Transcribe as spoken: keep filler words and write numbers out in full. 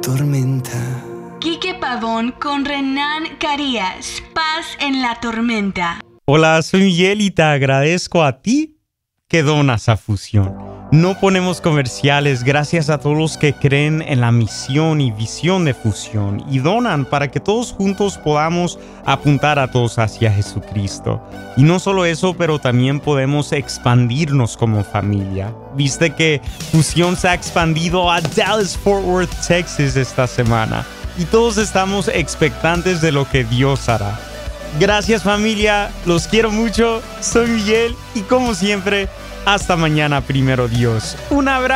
tormenta. Quique Pavón con Renan Carías. Paz en la tormenta. Hola, soy Miguel y te agradezco a ti que donas a Fusión. No ponemos comerciales gracias a todos los que creen en la misión y visión de Fusión y donan para que todos juntos podamos apuntar a todos hacia Jesucristo. Y no solo eso, pero también podemos expandirnos como familia. Viste que Fusión se ha expandido a Dallas-Fort Worth, Texas esta semana y todos estamos expectantes de lo que Dios hará. Gracias, familia, los quiero mucho, soy Miguel y como siempre, hasta mañana, primero Dios. Un abrazo.